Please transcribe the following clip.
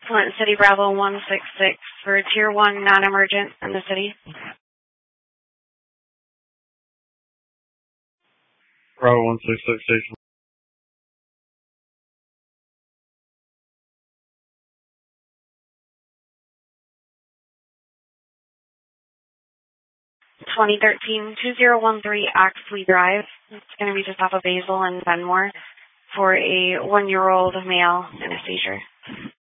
Flint City Bravo 166 for Tier 1 non-emergent in the city. Bravo 166 station. (2013-2013) Oxley Drive. It's going to be just off of Basil and Benmore for a 1-year-old male in a seizure.